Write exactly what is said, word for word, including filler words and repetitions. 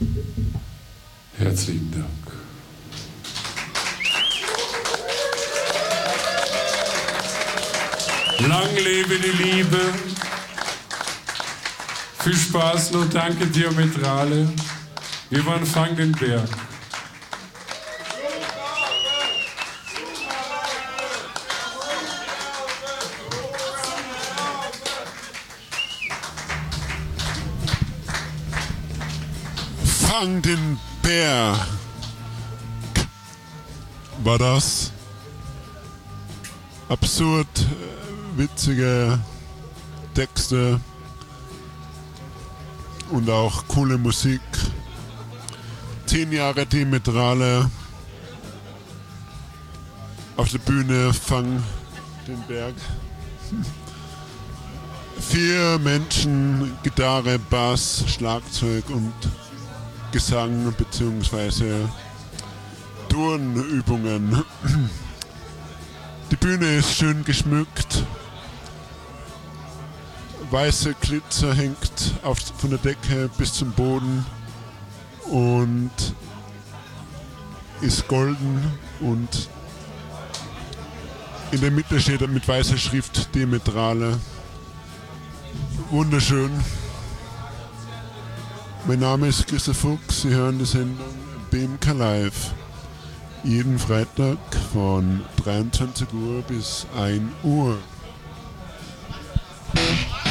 Herzlichen Dank. Lang lebe die Liebe. Viel Spaß noch, danke Diametrale. Wir waren Fang den Berg. Fang den Berg war das. Absurd, witzige Texte und auch coole Musik. Zehn Jahre Diametrale auf der Bühne, Fang den Berg. Vier Menschen, Gitarre, Bass, Schlagzeug und Gesang bzw. Turnübungen. Die Bühne ist schön geschmückt. Weiße Glitzer hängt auf, von der Decke bis zum Boden und ist golden, und in der Mitte steht mit weißer Schrift Diametrale. Wunderschön. Mein Name ist Christoph Fuchs, Sie hören die Sendung B M K Live. Jeden Freitag von dreiundzwanzig Uhr bis ein Uhr.